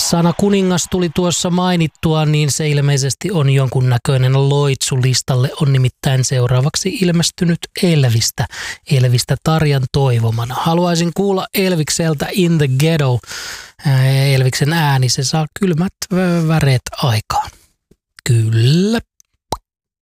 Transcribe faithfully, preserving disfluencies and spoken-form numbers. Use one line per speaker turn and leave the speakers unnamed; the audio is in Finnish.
Sana kuningas tuli tuossa mainittua, niin se ilmeisesti on jonkunnäköinen loitsu listalle. On nimittäin seuraavaksi ilmestynyt Elvistä. Elvistä Tarjan toivomana. Haluaisin kuulla Elvikseltä In the Ghetto. Elviksen ääni, se saa kylmät väreet aikaan. Kyllä.